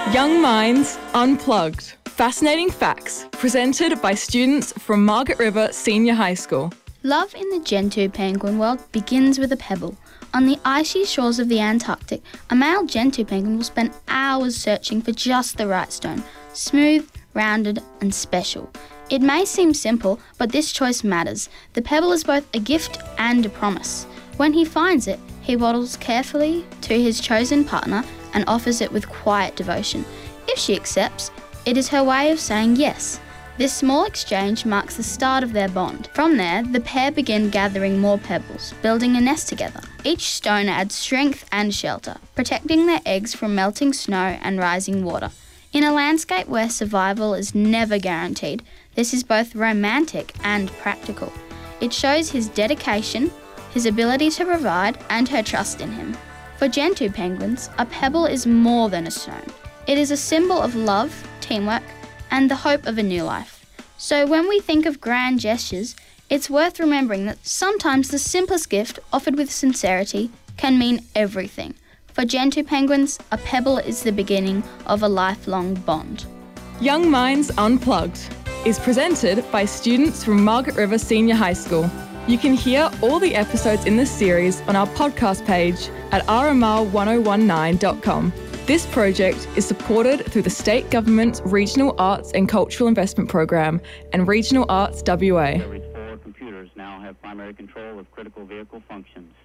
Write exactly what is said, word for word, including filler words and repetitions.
Young Minds Unplugged. Fascinating facts presented by students from Margaret River Senior High School. Love in the Gentoo penguin world begins with a pebble. On the icy shores of the Antarctic, a male Gentoo penguin will spend hours searching for just the right stone, smooth, rounded and special. It may seem simple, but this choice matters. The pebble is both a gift and a promise. When he finds it, he waddles carefully to his chosen partner and offers it with quiet devotion. If she accepts, it is her way of saying yes. This small exchange marks the start of their bond. From there, the pair begin gathering more pebbles, building a nest together. Each stone adds strength and shelter, protecting their eggs from melting snow and rising water. In a landscape where survival is never guaranteed, this is both romantic and practical. It shows his dedication, his ability to provide, and her trust in him. For Gentoo penguins, a pebble is more than a stone. It is a symbol of love, teamwork, and the hope of a new life. So when we think of grand gestures, it's worth remembering that sometimes the simplest gift, offered with sincerity, can mean everything. For Gentoo penguins, a pebble is the beginning of a lifelong bond. Young Minds Unplugged is presented by students from Margaret River Senior High School. You can hear all the episodes in this series on our podcast page at r m r one oh one nine dot com. This project is supported through the State Government's Regional Arts and Cultural Investment Program and Regional Arts W A. Four computers now have primary control of critical vehicle functions.